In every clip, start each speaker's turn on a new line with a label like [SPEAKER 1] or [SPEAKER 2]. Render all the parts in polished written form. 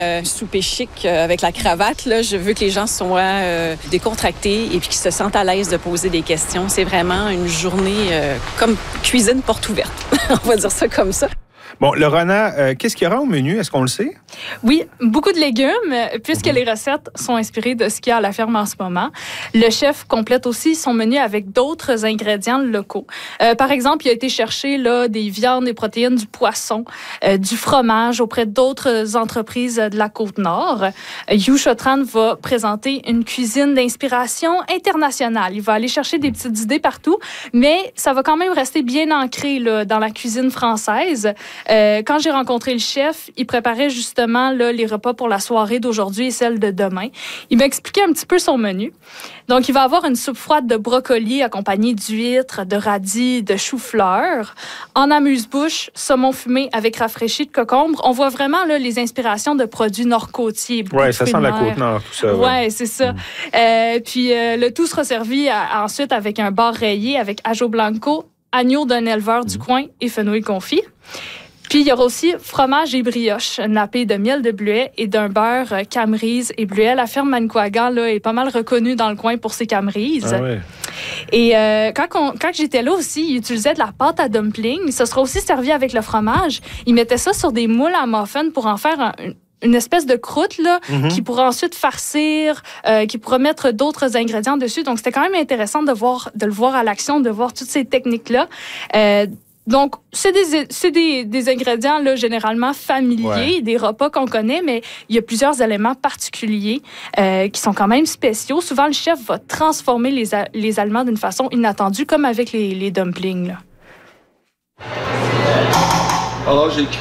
[SPEAKER 1] Souper chic avec la cravate, là. Je veux que les gens soient décontractés et puis qu'ils se sentent à l'aise de poser des questions. C'est vraiment une journée comme cuisine porte ouverte. On va dire ça comme ça.
[SPEAKER 2] Bon, Lorana, qu'est-ce qu'il y aura au menu? Est-ce qu'on le sait?
[SPEAKER 3] Oui, beaucoup de légumes, puisque les recettes sont inspirées de ce qu'il y a à la ferme en ce moment. Le chef complète aussi son menu avec d'autres ingrédients locaux. Par exemple, il a été chercher là, des viandes, des protéines, du poisson, du fromage auprès d'autres entreprises de la Côte-Nord. Hugh Chotran va présenter une cuisine d'inspiration internationale. Il va aller chercher des petites idées partout, mais ça va quand même rester bien ancré là, dans la cuisine française. Quand j'ai rencontré le chef, il préparait justement là, les repas pour la soirée d'aujourd'hui et celle de demain. Il m'a expliqué un petit peu son menu. Donc, il va avoir une soupe froide de brocoli accompagnée d'huîtres, de radis, de chou-fleur. En amuse-bouche, saumon fumé avec rafraîchi de concombre. On voit vraiment là, les inspirations de produits nord-côtiers.
[SPEAKER 2] Oui, ça sent la Côte-Nord, tout ça.
[SPEAKER 3] Oui, c'est ça. Puis, le tout sera servi ensuite avec un bar rayé avec ajo blanco, agneau d'un éleveur du coin et fenouil confit. Puis, il y aura aussi fromage et brioche nappé de miel de bleuet et d'un beurre camerise et bleuet. La ferme Manicouagan là, est pas mal reconnue dans le coin pour ses camerises.
[SPEAKER 2] Ah ouais.
[SPEAKER 3] Et quand j'étais là aussi, il utilisait de la pâte à dumpling. Ça sera aussi servi avec le fromage. Il mettait ça sur des moules à muffins pour en faire une espèce de croûte là, qui pourra ensuite farcir, qui pourra mettre d'autres ingrédients dessus. Donc, c'était quand même intéressant de le voir à l'action, de voir toutes ces techniques-là. Donc, c'est des ingrédients là, généralement familiers, des repas qu'on connaît, mais il y a plusieurs éléments particuliers qui sont quand même spéciaux. Souvent, le chef va transformer les aliments d'une façon inattendue, comme avec les dumplings. Là.
[SPEAKER 4] Alors, j'ai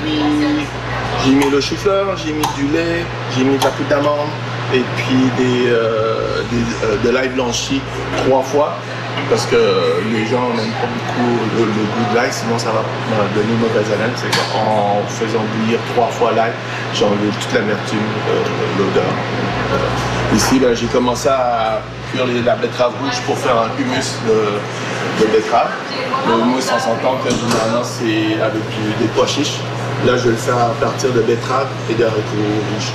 [SPEAKER 4] mis le chou-fleur, j'ai mis du lait, j'ai mis de la poudre d'amande et puis de l'ail blanchi 3 fois. Parce que les gens n'aiment pas beaucoup le goût de l'ail, sinon ça va donner une mauvaise haleine. C'est qu'en faisant bouillir 3 fois l'ail, j'enlève toute l'amertume, l'odeur. Ici, là, j'ai commencé à cuire la betterave rouge pour faire un hummus de betterave. Le hummus, on s'entend que généralement c'est avec des pois chiches. Là, je vais le faire à partir de betterave et de haricots rouges.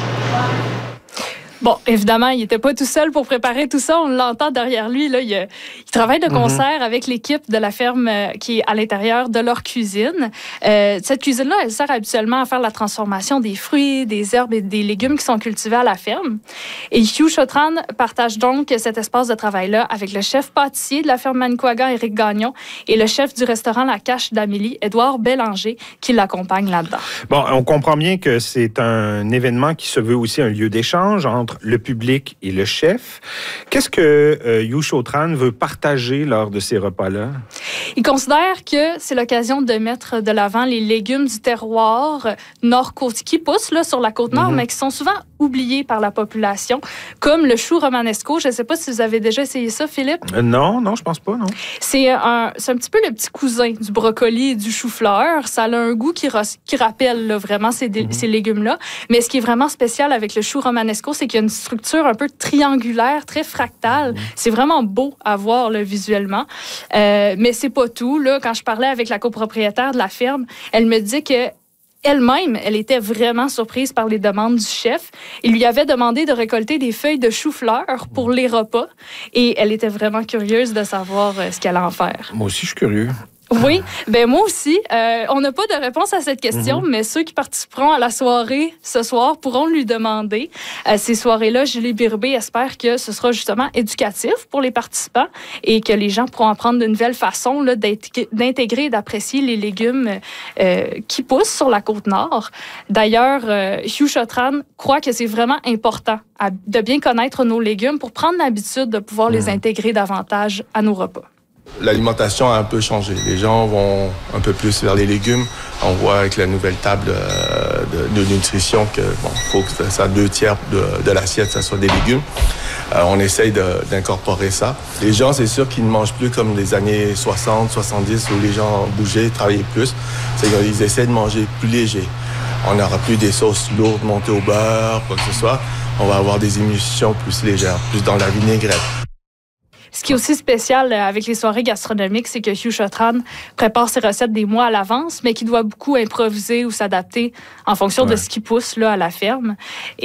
[SPEAKER 3] Bon, évidemment, il n'était pas tout seul pour préparer tout ça. On l'entend derrière lui. Là, il travaille de concert avec l'équipe de la ferme qui est à l'intérieur de leur cuisine. Cette cuisine-là, elle sert habituellement à faire la transformation des fruits, des herbes et des légumes qui sont cultivés à la ferme. Et Hugh Chotran partage donc cet espace de travail-là avec le chef pâtissier de la ferme Manicouagan, Éric Gagnon, et le chef du restaurant La Cache d'Amélie, Édouard Bélanger, qui l'accompagne là-dedans.
[SPEAKER 2] Bon, on comprend bien que c'est un événement qui se veut aussi un lieu d'échange entre le public et le chef. Qu'est-ce que Hugh Chotran veut partager lors de ces repas-là?
[SPEAKER 3] Il considère que c'est l'occasion de mettre de l'avant les légumes du terroir nord-côte qui poussent là, sur la Côte-Nord, mais qui sont souvent oubliés par la population, comme le chou romanesco. Je ne sais pas si vous avez déjà essayé ça, Philippe.
[SPEAKER 2] Non, je pense pas, non.
[SPEAKER 3] C'est un petit peu le petit cousin du brocoli et du chou-fleur. Ça a un goût qui rappelle là, vraiment ces légumes-là. Mais ce qui est vraiment spécial avec le chou romanesco, c'est qu'il y a une structure un peu triangulaire, très fractale. C'est vraiment beau à voir là, visuellement. Mais c'est pas tout. Là, quand je parlais avec la copropriétaire de la ferme, elle me dit que elle-même, elle était vraiment surprise par les demandes du chef. Il lui avait demandé de récolter des feuilles de chou-fleur pour les repas et elle était vraiment curieuse de savoir ce qu'elle allait en faire.
[SPEAKER 2] Moi aussi, je suis curieux.
[SPEAKER 3] Oui, ben moi aussi. On n'a pas de réponse à cette question, mais ceux qui participeront à la soirée ce soir pourront lui demander. Ces soirées-là, Julie Birbé espère que ce sera justement éducatif pour les participants et que les gens pourront apprendre de nouvelles façons là, d'intégrer et d'apprécier les légumes qui poussent sur la Côte-Nord. D'ailleurs, Hugh Chotran croit que c'est vraiment important de bien connaître nos légumes pour prendre l'habitude de pouvoir les intégrer davantage à nos repas.
[SPEAKER 4] L'alimentation a un peu changé. Les gens vont un peu plus vers les légumes. On voit avec la nouvelle table de nutrition que faut que ça 2/3 de l'assiette, ça soit des légumes. On essaye d'incorporer ça. Les gens, c'est sûr qu'ils ne mangent plus comme les années 60, 70 où les gens bougeaient, travaillaient plus. Ils essaient de manger plus léger. On n'aura plus des sauces lourdes montées au beurre, quoi que ce soit. On va avoir des émulsions plus légères, plus dans la vinaigrette.
[SPEAKER 3] Ce qui est aussi spécial avec les soirées gastronomiques, c'est que Hugh Shotran prépare ses recettes des mois à l'avance, mais qu'il doit beaucoup improviser ou s'adapter en fonction de ce qui pousse là, à la ferme.